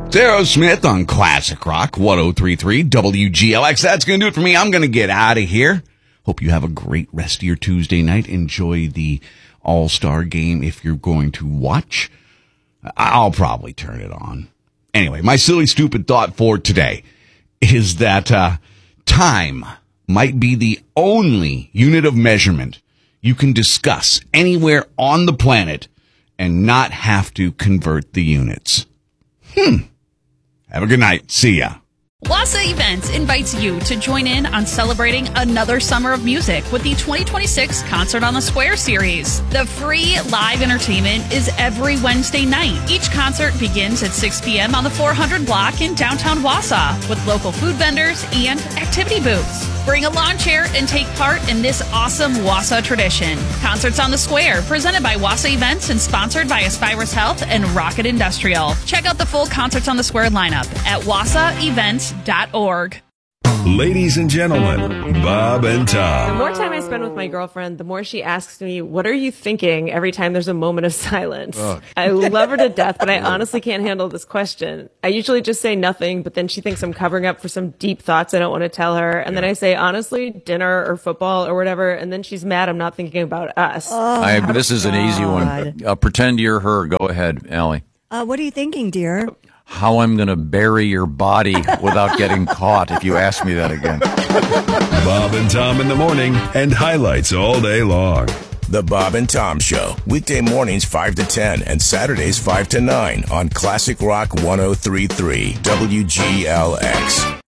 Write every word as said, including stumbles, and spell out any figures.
Sarah Smith on Classic Rock one oh three point three W G L X. That's going to do it for me. I'm going to get out of here. Hope you have a great rest of your Tuesday night. Enjoy the All-Star game if you're going to watch. I'll probably turn it on. Anyway, my silly, stupid thought for today is that uh, time might be the only unit of measurement you can discuss anywhere on the planet and not have to convert the units. Hmm. Have a good night. See ya. Wassa Events invites you to join in on celebrating another summer of music with the twenty twenty-six Concert on the Square series. The free live entertainment is every Wednesday night. Each concert begins at six p.m. on the four hundred block in downtown Wassa with local food vendors and activity booths. Bring a lawn chair and take part in this awesome Wassa tradition. Concerts on the Square, presented by Wassa Events and sponsored by Aspirus Health and Rocket Industrial. Check out the full Concerts on the Square lineup at wassa events dot org. Ladies and gentlemen, Bob and The Tom. more time I spend with my girlfriend, the more she asks me, what are you thinking every time there's a moment of silence? Ugh. I love her to death, but I honestly can't handle this question. I usually just say nothing, but then she thinks I'm covering up for some deep thoughts I don't want to tell her. And then I say, honestly, dinner or football or whatever. And then she's mad I'm not thinking about us. I, this is an easy one. Uh, pretend you're her. Go ahead, Allie. Uh, what are you thinking, dear? How I'm going to bury your body without getting caught if you ask me that again. Bob and Tom in the morning and highlights all day long. The Bob and Tom Show, weekday mornings five to ten and Saturdays five to nine on Classic Rock one oh three point three W G L X.